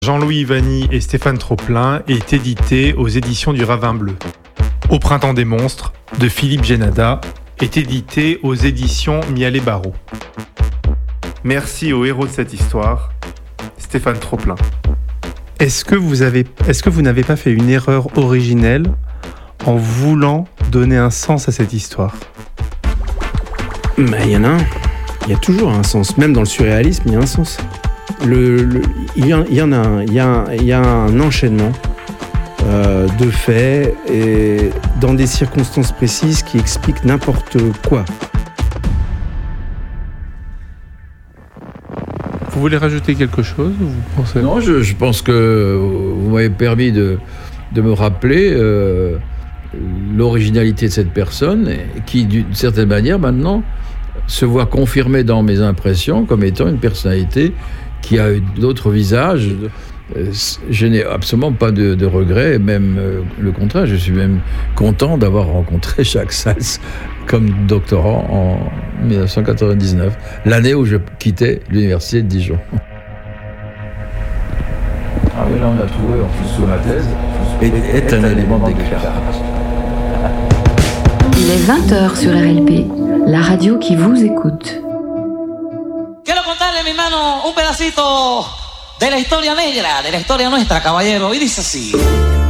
Jean-Louis Vanny et Stéphane Troplin est édité aux éditions du Ravin Bleu. Au printemps des monstres de Philippe Génada est édité aux éditions Mialet Barreau. Merci au héros de cette histoire, Stéphane Troplin. Est-ce que vous n'avez pas fait une erreur originelle en voulant donner un sens à cette histoire ? Il y en a un. Il y a toujours un sens. Même dans le surréalisme, il y a un sens. Il y a un enchaînement de faits et dans des circonstances précises qui expliquent n'importe quoi. Vous voulez rajouter quelque chose, vous pensez ? Non, je pense que vous m'avez permis de me rappeler l'originalité de cette personne qui, d'une certaine manière, maintenant, se voit confirmée dans mes impressions comme étant une personnalité qui a d'autres visages. Je n'ai absolument pas de regrets, même le contraire. Je suis même content d'avoir rencontré Jacques Sals comme doctorant en 1999, l'année où je quittais l'université de Dijon. Ah oui, là on a trouvé en plus sous ma thèse, est un élément d'éclairage. Il est 20h sur RLP, la radio qui vous écoute. Quiero contarle, mi hermano, un pedacito de la historia negra, de la historia nuestra, caballero, y dice así.